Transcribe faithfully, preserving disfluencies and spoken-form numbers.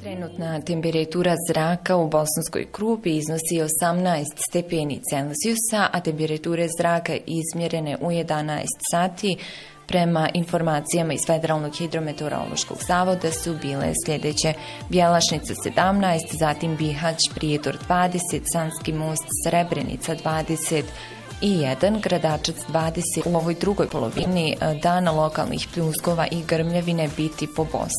Trenutna temperatura zraka u Bosanskoj Krupi iznosi osamnaest stepeni Celzijusa, a temperature zraka izmjerene u jedanaest sati prema informacijama iz Federalnog hidrometeorološkog zavoda su bile sljedeće: Bjelašnica sedamnaest, zatim Bihać, Prijedor dvadeset, Sanski most, Srebrenica dvadeset i jedan, Gradačac dvadeset. U ovoj drugoj polovini dana lokalnih pljuskova i grmljavine biti po Bosni.